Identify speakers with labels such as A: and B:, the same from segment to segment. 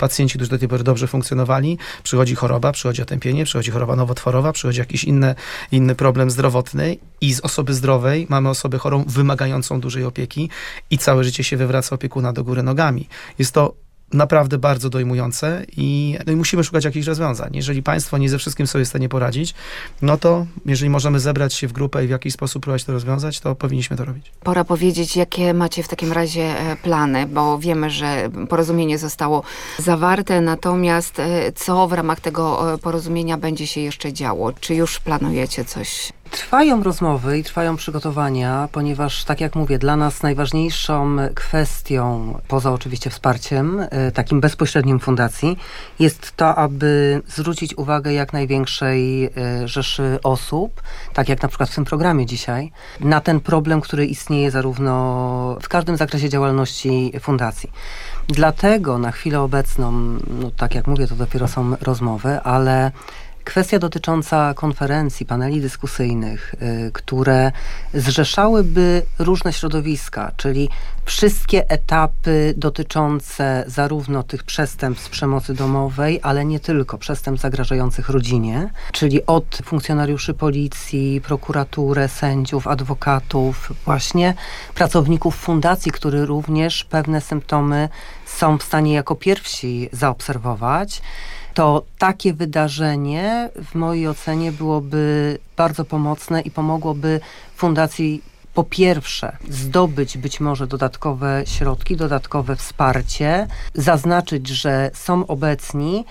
A: pacjenci, którzy do tej pory dobrze funkcjonowali, przychodzi choroba, przychodzi otępienie, przychodzi choroba nowotworowa, przychodzi jakiś inny problem zdrowotny i z osoby zdrowej mamy osobę chorą wymagającą dużej opieki i całe życie się wywraca opiekuna do góry nogami. Jest to naprawdę bardzo dojmujące i musimy szukać jakichś rozwiązań. Jeżeli państwo nie ze wszystkim sobie w stanie poradzić, no to jeżeli możemy zebrać się w grupę i w jakiś sposób próbować to rozwiązać, to powinniśmy to robić.
B: Pora powiedzieć, jakie macie w takim razie plany, bo wiemy, że porozumienie zostało zawarte, natomiast co w ramach tego porozumienia będzie się jeszcze działo? Czy już planujecie coś?
C: Trwają rozmowy i trwają przygotowania, ponieważ, tak jak mówię, dla nas najważniejszą kwestią, poza oczywiście wsparciem, takim bezpośrednim fundacji, jest to, aby zwrócić uwagę jak największej rzeszy osób, tak jak na przykład w tym programie dzisiaj, na ten problem, który istnieje zarówno w każdym zakresie działalności fundacji. Dlatego na chwilę obecną, no tak jak mówię, to dopiero są rozmowy, ale kwestia dotycząca konferencji, paneli dyskusyjnych, które zrzeszałyby różne środowiska, czyli wszystkie etapy dotyczące zarówno tych przestępstw przemocy domowej, ale nie tylko, przestępstw zagrażających rodzinie, czyli od funkcjonariuszy policji, prokuratury, sędziów, adwokatów, właśnie pracowników fundacji, którzy również pewne symptomy są w stanie jako pierwsi zaobserwować. To takie wydarzenie w mojej ocenie byłoby bardzo pomocne i pomogłoby fundacji po pierwsze zdobyć być może dodatkowe środki, dodatkowe wsparcie, zaznaczyć, że są obecni,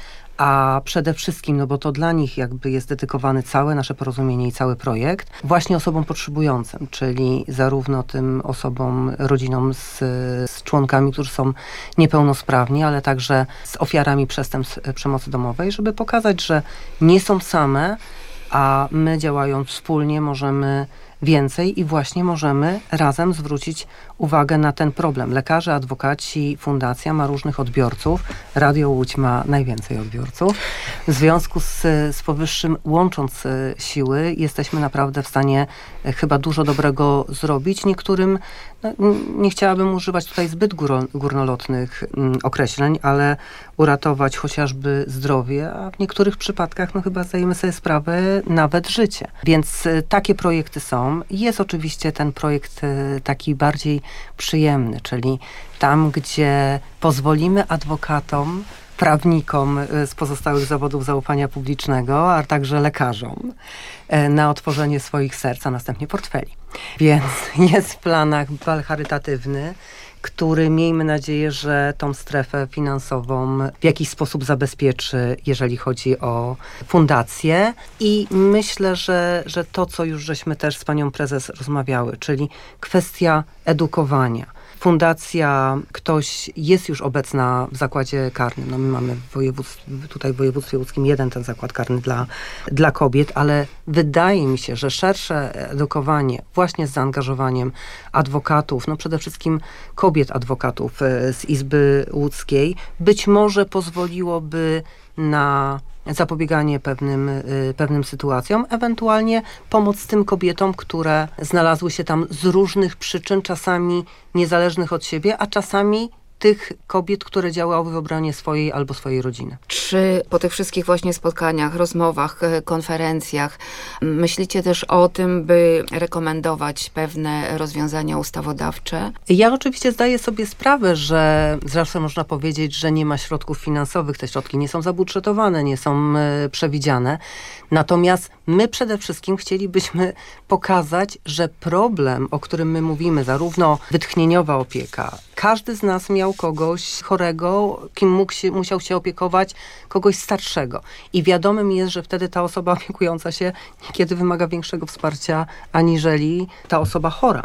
C: a przede wszystkim, no bo to dla nich jakby jest dedykowany całe nasze porozumienie i cały projekt, właśnie osobom potrzebującym, czyli zarówno tym osobom, rodzinom z członkami, którzy są niepełnosprawni, ale także z ofiarami przestępstw przemocy domowej, żeby pokazać, że nie są same, a my działając wspólnie możemy więcej i właśnie możemy razem zwrócić uwagę na ten problem. Lekarze, adwokaci, fundacja ma różnych odbiorców. Radio Łódź ma najwięcej odbiorców. W związku z powyższym, łącząc siły, jesteśmy naprawdę w stanie chyba dużo dobrego zrobić. Niektórym, no, nie chciałabym używać tutaj zbyt górnolotnych określeń, ale uratować chociażby zdrowie, a w niektórych przypadkach no chyba zdajemy sobie sprawę, nawet życie. Więc takie projekty są. Jest oczywiście ten projekt taki bardziej przyjemny, czyli tam, gdzie pozwolimy adwokatom, prawnikom z pozostałych zawodów zaufania publicznego, a także lekarzom na otworzenie swoich serc, a następnie portfeli. Więc jest w planach bal charytatywny, który, miejmy nadzieję, że tą strefę finansową w jakiś sposób zabezpieczy, jeżeli chodzi o fundację. I myślę, że to, co już żeśmy też z panią prezes rozmawiały, czyli kwestia edukowania. Fundacja, ktoś jest już obecna w zakładzie karnym. No my mamy tutaj w województwie łódzkim jeden ten zakład karny dla kobiet, ale wydaje mi się, że szersze edukowanie właśnie z zaangażowaniem adwokatów, no przede wszystkim kobiet adwokatów z Izby Łódzkiej, być może pozwoliłoby na zapobieganie pewnym sytuacjom, ewentualnie pomoc tym kobietom, które znalazły się tam z różnych przyczyn, czasami niezależnych od siebie, a czasami tych kobiet, które działały w obronie swojej albo swojej rodziny.
B: Czy po tych wszystkich właśnie spotkaniach, rozmowach, konferencjach myślicie też o tym, by rekomendować pewne rozwiązania ustawodawcze?
C: Ja oczywiście zdaję sobie sprawę, że zawsze można powiedzieć, że nie ma środków finansowych, te środki nie są zabudżetowane, nie są przewidziane. Natomiast my przede wszystkim chcielibyśmy pokazać, że problem, o którym my mówimy, zarówno wytchnieniowa opieka, każdy z nas miał kogoś chorego, kim musiał się opiekować, kogoś starszego. I wiadomym jest, że wtedy ta osoba opiekująca się niekiedy wymaga większego wsparcia, aniżeli ta osoba chora.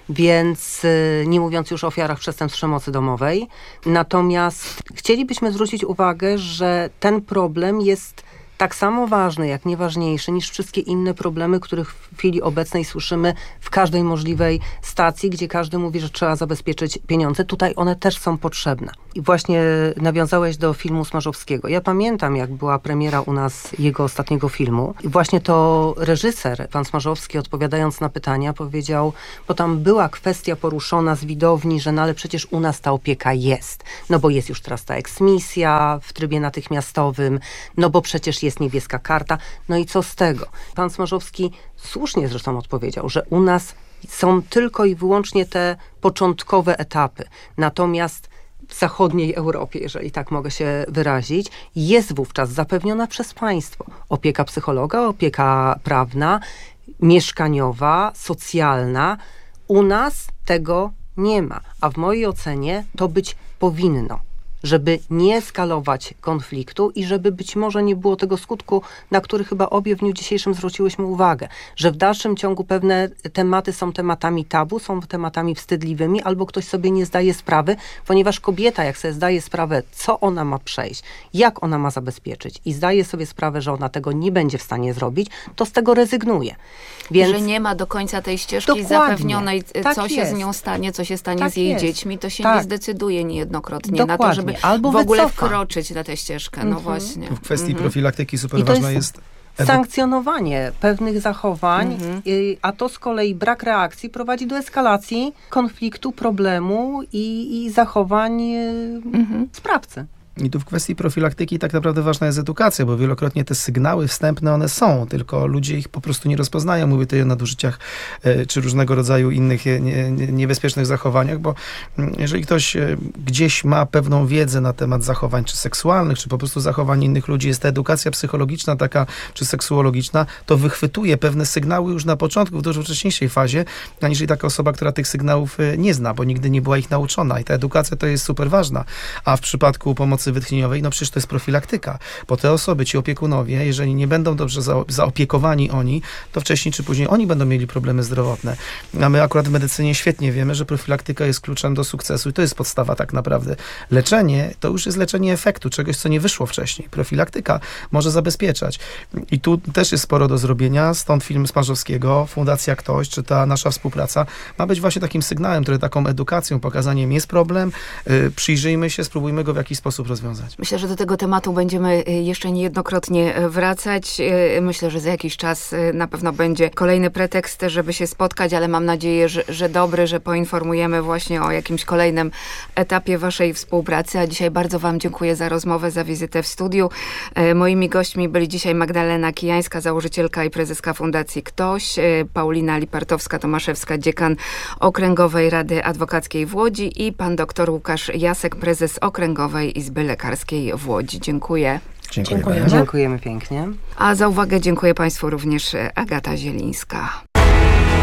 C: Więc nie mówiąc już o ofiarach przestępstw przemocy domowej. Natomiast chcielibyśmy zwrócić uwagę, że ten problem jest tak samo ważny, jak nie ważniejszy niż wszystkie inne problemy, których w chwili obecnej słyszymy w każdej możliwej stacji, gdzie każdy mówi, że trzeba zabezpieczyć pieniądze. Tutaj one też są potrzebne. I właśnie nawiązałeś do filmu Smarzowskiego. Ja pamiętam, jak była premiera u nas jego ostatniego filmu i właśnie to reżyser, pan Smarzowski, odpowiadając na pytania, powiedział, bo tam była kwestia poruszona z widowni, że no ale przecież u nas ta opieka jest. No bo jest już teraz ta eksmisja w trybie natychmiastowym, no bo przecież jest niebieska karta. No i co z tego? Pan Smarzowski słusznie zresztą odpowiedział, że u nas są tylko i wyłącznie te początkowe etapy. Natomiast w zachodniej Europie, jeżeli tak mogę się wyrazić, jest wówczas zapewniona przez państwo opieka psychologa, opieka prawna, mieszkaniowa, socjalna. U nas tego nie ma, a w mojej ocenie to być powinno, żeby nie skalować konfliktu i żeby być może nie było tego skutku, na który chyba obie w dniu dzisiejszym zwróciłyśmy uwagę, że w dalszym ciągu pewne tematy są tematami tabu, są tematami wstydliwymi, albo ktoś sobie nie zdaje sprawy, ponieważ kobieta, jak sobie zdaje sprawę, co ona ma przejść, jak ona ma zabezpieczyć i zdaje sobie sprawę, że ona tego nie będzie w stanie zrobić, to z tego rezygnuje.
B: Więc że nie ma do końca tej ścieżki zapewnionej,
C: tak
B: co się z nią stanie, co się stanie z jej dziećmi, to się nie zdecyduje niejednokrotnie na to, żeby
C: albo
B: w ogóle wkroczyć na tę ścieżkę. No właśnie.
A: W kwestii profilaktyki super ważna jest
C: sankcjonowanie pewnych zachowań, a to z kolei brak reakcji prowadzi do eskalacji konfliktu, problemu i zachowań sprawcy.
A: I tu w kwestii profilaktyki tak naprawdę ważna jest edukacja, bo wielokrotnie te sygnały wstępne one są, tylko ludzie ich po prostu nie rozpoznają. Mówię tutaj o nadużyciach czy różnego rodzaju innych niebezpiecznych zachowaniach, bo jeżeli ktoś gdzieś ma pewną wiedzę na temat zachowań czy seksualnych, czy po prostu zachowań innych ludzi, jest ta edukacja psychologiczna taka, czy seksuologiczna, to wychwytuje pewne sygnały już na początku, w dużo wcześniejszej fazie, aniżeli taka osoba, która tych sygnałów nie zna, bo nigdy nie była ich nauczona. I ta edukacja to jest super ważna. A w przypadku pomocy wytchnieniowej, no przecież to jest profilaktyka, bo te osoby, ci opiekunowie, jeżeli nie będą dobrze zaopiekowani oni, to wcześniej czy później oni będą mieli problemy zdrowotne. A my akurat w medycynie świetnie wiemy, że profilaktyka jest kluczem do sukcesu i to jest podstawa tak naprawdę. Leczenie to już jest leczenie efektu, czegoś, co nie wyszło wcześniej. Profilaktyka może zabezpieczać. I tu też jest sporo do zrobienia, stąd film Smarzowskiego, Fundacja Ktoś, czy ta nasza współpraca ma być właśnie takim sygnałem, który taką edukacją, pokazaniem jest problem, przyjrzyjmy się, spróbujmy go w jakiś sposób rozwiązać.
B: Myślę, że do tego tematu będziemy jeszcze niejednokrotnie wracać. Myślę, że za jakiś czas na pewno będzie kolejny pretekst, żeby się spotkać, ale mam nadzieję, że dobry, że poinformujemy właśnie o jakimś kolejnym etapie waszej współpracy. A dzisiaj bardzo wam dziękuję za rozmowę, za wizytę w studiu. Moimi gośćmi byli dzisiaj Magdalena Kijańska, założycielka i prezeska Fundacji Ktoś, Paulina Lipartowska-Tomaszewska, dziekan Okręgowej Rady Adwokackiej w Łodzi i pan dr Łukasz Jasek, prezes Okręgowej Izby Lekarskiej w Łodzi. Dziękuję.
C: Dziękujemy pięknie.
B: A za uwagę dziękuję państwu również Agata Zielińska.